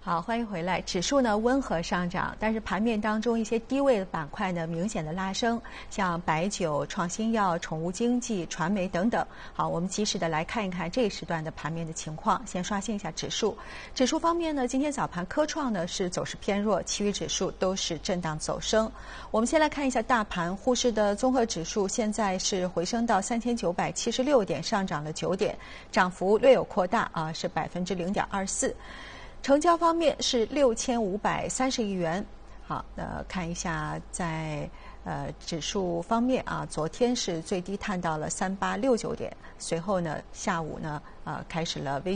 好，欢迎回来。指数呢温和上涨，但是盘面当中一些低位的板块呢明显的拉升，像白酒、创新药、宠物经济、传媒等等。好，我们及时的来看一看这一时段的盘面的情况。先刷新一下指数。指数方面呢，今天早盘科创呢是走势偏弱，其余指数都是震荡走升。我们先来看一下大盘，沪市的综合指数现在是回升到3976点，上涨了9点，涨幅略有扩大啊，是0.24%。成交方面是6530亿元。好，看一下在指数方面啊，昨天是最低探到了3869点，随后呢下午呢开始了微